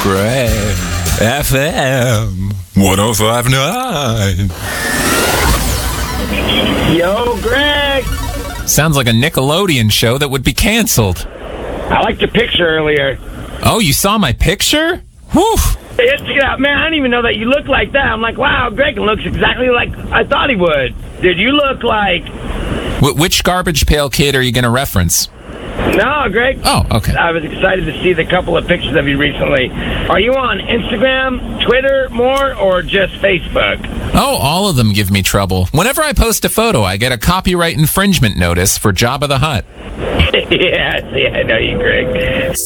Greg FM 105.9. Yo, Greg. Sounds like a Nickelodeon show that would be canceled. I liked your picture earlier. Oh, you saw my picture? Whew. Check it out, man. I didn't even know that you look like that. I'm like, wow, Greg looks exactly like I thought he would. Dude, you look like... Which Garbage Pail Kid are you going to reference? No, Greg. Oh, okay. I was excited to see the couple of pictures of you recently. Are you on Instagram, Twitter more, or just Facebook? Oh, all of them give me trouble. Whenever I post a photo, I get a copyright infringement notice for Jabba the Hutt. Yeah, I know you, Greg.